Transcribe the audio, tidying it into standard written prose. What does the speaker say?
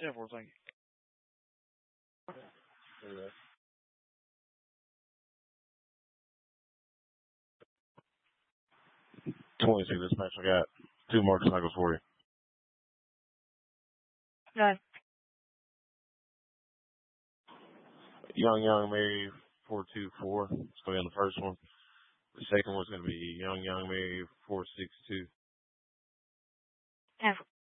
10-4, thank you. 22 dispatch. I got 2 motorcycles for you. None. Young Mary 424. It's going to be on the first one. The second one's going to be Young Mary 462. 10-4.